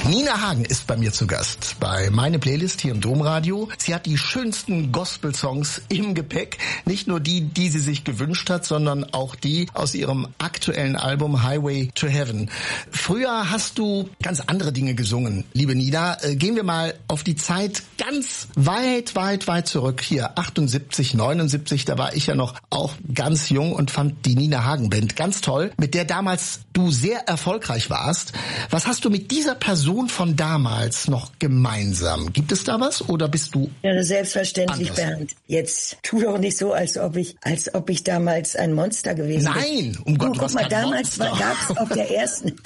Nina Hagen ist bei mir zu Gast bei Meine Playlist hier im Domradio. Sie hat die schönsten Gospel-Songs im Gepäck. Nicht nur die, die sie sich gewünscht hat, sondern auch die aus ihrem aktuellen Album Highway to Heaven. Früher hast du ganz andere Dinge gesungen, liebe Nina. Gehen wir mal auf die Zeit ganz weit zurück. Hier 78, 79, da war ich ja noch auch ganz jung und fand die Nina Hagen Band ganz toll, mit der damals du sehr erfolgreich warst. Was hast du mit dieser Person von damals noch gemeinsam? Gibt es da was oder bist du Ja, selbstverständlich, anders? Bernd. Jetzt tu doch nicht so, als ob ich damals ein Monster gewesen bin. Nein, um Gott, guck mal, damals gab es auf der ersten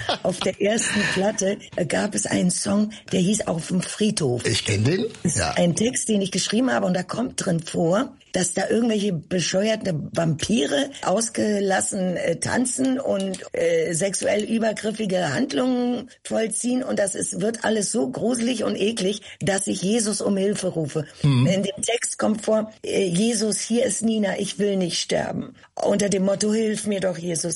Platte gab es einen Song, der hieß Auf dem Friedhof. Ich kenne den. Das ist ein Text, den ich geschrieben habe und da kommt drin vor, dass da irgendwelche bescheuerte Vampire ausgelassen tanzen und sexuell übergriffige Handlungen vollziehen und wird alles so gruselig und eklig, dass ich Jesus um Hilfe rufe. In dem Text kommt vor, Jesus, hier ist Nina, ich will nicht sterben. Unter dem Motto, hilf mir doch, Jesus.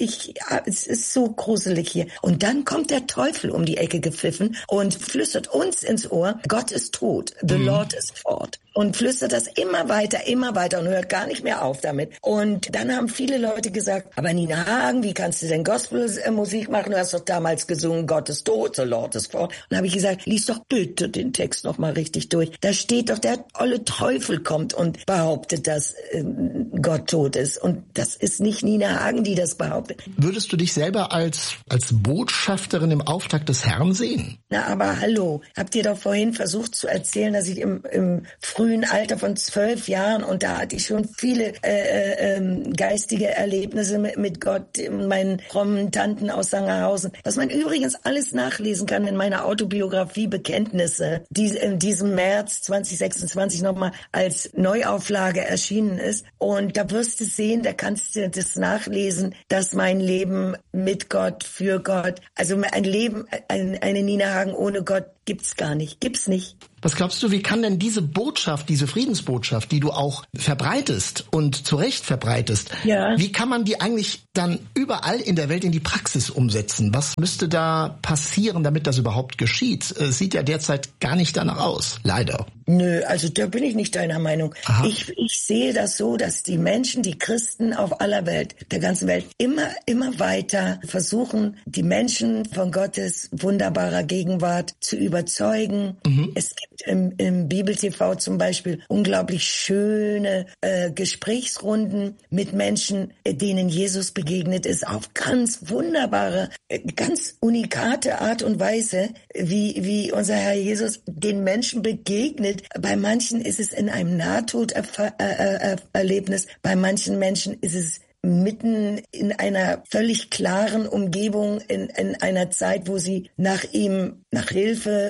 Es ist so gruselig hier. Und dann kommt der Teufel um die Ecke gepfiffen und flüstert uns ins Ohr, Gott ist tot, the Lord is fort. Und flüstert das immer weiter und hört gar nicht mehr auf damit. Und dann haben viele Leute gesagt, aber Nina Hagen, wie kannst du denn Gospelmusik machen? Du hast doch damals gesungen, Gott ist tot, the Lord is fort. Und dann habe ich gesagt, lies doch bitte den Text noch mal richtig durch. Da steht doch, der olle Teufel kommt und behauptet, dass Gott tot ist. Und das ist nicht Nina Hagen, die das behauptet. Würdest du dich selber als Botschafterin im Auftrag des Herrn sehen? Na, aber hallo, habt ihr doch vorhin versucht zu erzählen, dass ich im frühen Alter von 12 Jahren, und da hatte ich schon viele geistige Erlebnisse mit Gott, meinen frommen Tanten aus Sangerhausen, was man übrigens alles nachlesen kann in meiner Autobiografie Bekenntnisse, die in diesem März 2026 nochmal als Neuauflage erschienen ist. Und da wirst du sehen, da kannst du das nachlesen, dass mein Leben mit Gott, für Gott, also ein Leben, eine Nina Hagen ohne Gott gibt's gar nicht, gibt's nicht. Was glaubst du, wie kann denn diese Botschaft, diese Friedensbotschaft, die du auch verbreitest und zu Recht verbreitest, wie kann man die eigentlich dann überall in der Welt in die Praxis umsetzen? Was müsste da passieren, damit das überhaupt geschieht? Es sieht ja derzeit gar nicht danach aus, leider. Nö, also da bin ich nicht deiner Meinung. Ich sehe das so, dass die Menschen, die Christen auf aller Welt, der ganzen Welt, immer weiter versuchen, die Menschen von Gottes wunderbarer Gegenwart zu überzeugen. Es gibt im Bibel-TV zum Beispiel unglaublich schöne Gesprächsrunden mit Menschen, denen Jesus begegnet ist, auf ganz wunderbare, ganz unikate Art und Weise, wie unser Herr Jesus den Menschen begegnet. Bei manchen ist es in einem Nahtoderlebnis, bei manchen Menschen ist es mitten in einer völlig klaren Umgebung, in einer Zeit, wo sie nach Hilfe,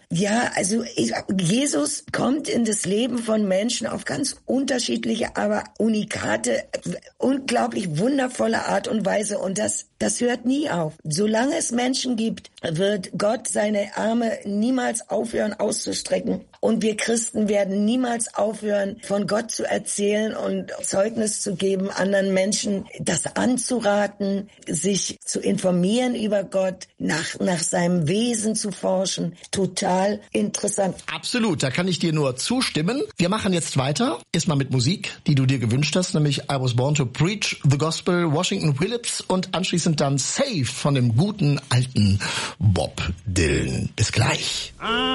Jesus kommt in das Leben von Menschen auf ganz unterschiedliche, aber unikate, unglaublich wundervolle Art und Weise, und das hört nie auf. Solange es Menschen gibt, wird Gott seine Arme niemals aufhören auszustrecken. Und wir Christen werden niemals aufhören, von Gott zu erzählen und Zeugnis zu geben, anderen Menschen das anzuraten, sich zu informieren über Gott, nach seinem Wesen zu forschen. Total interessant. Absolut, da kann ich dir nur zustimmen. Wir machen jetzt weiter. Erstmal mit Musik, die du dir gewünscht hast, nämlich I Was Born to Preach the Gospel, Washington Phillips, und anschließend dann Saved von dem guten alten Bob Dylan. Bis gleich.